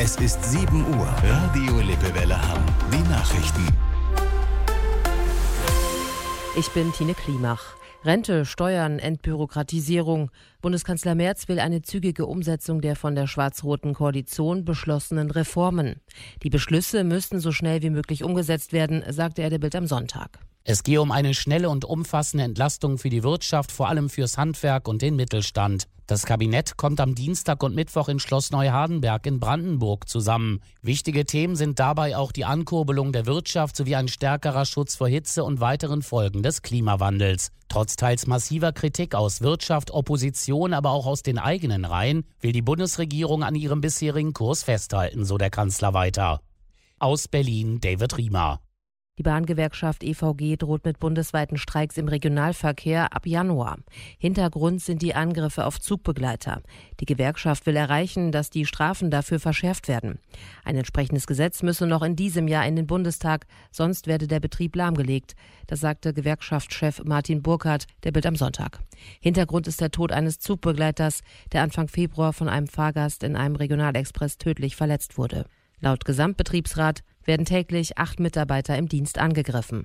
Es ist 7 Uhr. Radio Lippewelle Hamm. Die Nachrichten. Ich bin Tine Klimach. Rente, Steuern, Entbürokratisierung. Bundeskanzler Merz will eine zügige Umsetzung der von der schwarz-roten Koalition beschlossenen Reformen. Die Beschlüsse müssten so schnell wie möglich umgesetzt werden, sagte er der Bild am Sonntag. Es gehe um eine schnelle und umfassende Entlastung für die Wirtschaft, vor allem fürs Handwerk und den Mittelstand. Das Kabinett kommt am Dienstag und Mittwoch in Schloss Neuhardenberg in Brandenburg zusammen. Wichtige Themen sind dabei auch die Ankurbelung der Wirtschaft sowie ein stärkerer Schutz vor Hitze und weiteren Folgen des Klimawandels. Trotz teils massiver Kritik aus Wirtschaft, Opposition, aber auch aus den eigenen Reihen, will die Bundesregierung an ihrem bisherigen Kurs festhalten, so der Kanzler weiter. Aus Berlin, David Riemer. Die Bahngewerkschaft EVG droht mit bundesweiten Streiks im Regionalverkehr ab Januar. Hintergrund sind die Angriffe auf Zugbegleiter. Die Gewerkschaft will erreichen, dass die Strafen dafür verschärft werden. Ein entsprechendes Gesetz müsse noch in diesem Jahr in den Bundestag, sonst werde der Betrieb lahmgelegt. Das sagte Gewerkschaftschef Martin Burkhardt der Bild am Sonntag. Hintergrund ist der Tod eines Zugbegleiters, der Anfang Februar von einem Fahrgast in einem Regionalexpress tödlich verletzt wurde. Laut Gesamtbetriebsrat werden täglich 8 Mitarbeiter im Dienst angegriffen.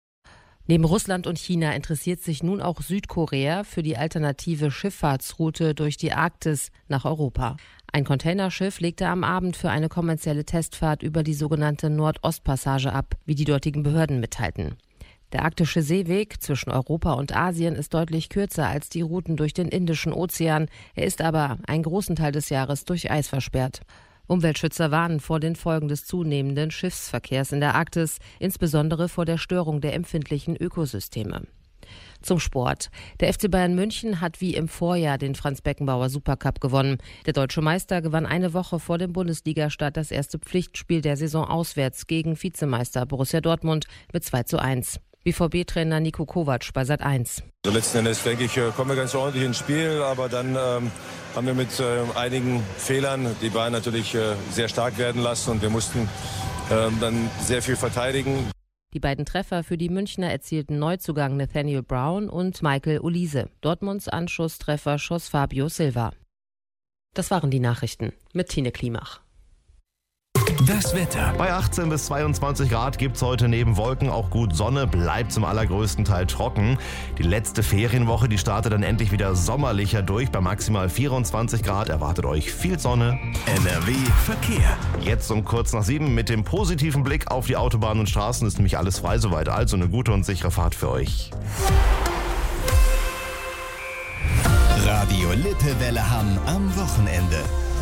Neben Russland und China interessiert sich nun auch Südkorea für die alternative Schifffahrtsroute durch die Arktis nach Europa. Ein Containerschiff legte am Abend für eine kommerzielle Testfahrt über die sogenannte Nordostpassage ab, wie die dortigen Behörden mitteilten. Der arktische Seeweg zwischen Europa und Asien ist deutlich kürzer als die Routen durch den Indischen Ozean. Er ist aber einen großen Teil des Jahres durch Eis versperrt. Umweltschützer warnen vor den Folgen des zunehmenden Schiffsverkehrs in der Arktis, insbesondere vor der Störung der empfindlichen Ökosysteme. Zum Sport. Der FC Bayern München hat wie im Vorjahr den Franz-Beckenbauer Supercup gewonnen. Der deutsche Meister gewann eine Woche vor dem Bundesligastart das erste Pflichtspiel der Saison auswärts gegen Vizemeister Borussia Dortmund mit 2:1. BVB-Trainer Niko Kovac bei Sat.1. Also letzten Endes, denke ich, kommen wir ganz ordentlich ins Spiel, aber dann haben wir mit einigen Fehlern die Bayern natürlich sehr stark werden lassen und wir mussten dann sehr viel verteidigen. Die beiden Treffer für die Münchner erzielten Neuzugang Nathaniel Brown und Michael Olise. Dortmunds Anschusstreffer schoss Fabio Silva. Das waren die Nachrichten mit Tine Klimach. Das Wetter. Bei 18 bis 22 Grad gibt es heute neben Wolken auch gut Sonne, bleibt zum allergrößten Teil trocken. Die letzte Ferienwoche, die startet dann endlich wieder sommerlicher durch. Bei maximal 24 Grad erwartet euch viel Sonne. NRW Verkehr. Jetzt um kurz nach 7 mit dem positiven Blick auf die Autobahnen und Straßen ist nämlich alles frei soweit. Also eine gute und sichere Fahrt für euch. Radio Lippewelle Hamm am Wochenende.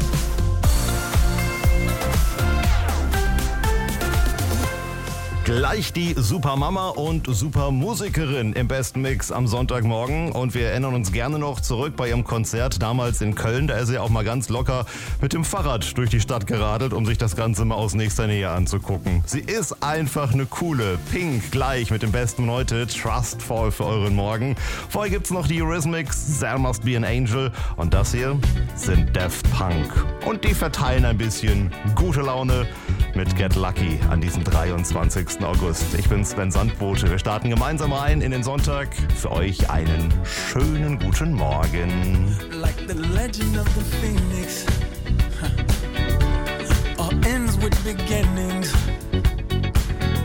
Gleich die Supermama und Supermusikerin im besten Mix am Sonntagmorgen. Und wir erinnern uns gerne noch zurück bei ihrem Konzert damals in Köln. Da ist sie auch mal ganz locker mit dem Fahrrad durch die Stadt geradelt, um sich das Ganze mal aus nächster Nähe anzugucken. Sie ist einfach eine coole. Pink gleich mit dem besten heute. Trustful für euren Morgen. Vorher gibt's noch die Eurythmics, There Must Be an Angel. Und das hier sind Daft Punk. Und die verteilen ein bisschen gute Laune mit Get Lucky an diesem 23. August. Ich bin Sven Sandbote. Wir starten gemeinsam rein in den Sonntag. Für euch einen schönen guten Morgen. Like the legend of the phoenix, all ends with beginnings.